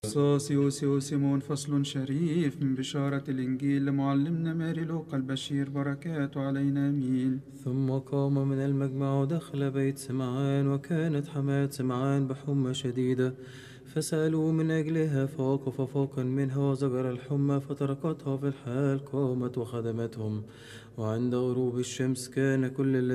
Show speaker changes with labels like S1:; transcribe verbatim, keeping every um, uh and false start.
S1: ساسيوس يوسيمون فصل شريف من بشارة الإنجيل لمعلمنا ماري لوقا البشير، بركاته علينا آمين.
S2: ثم قام من المجمع ودخل بيت سمعان، وكانت حماة سمعان بحمى شديدة، فسألوا من أجلها، فوقف فوقا منها وزجر الحمى، فتركتها في الحال، قامت وخدمتهم. وعند غروب الشمس كان كل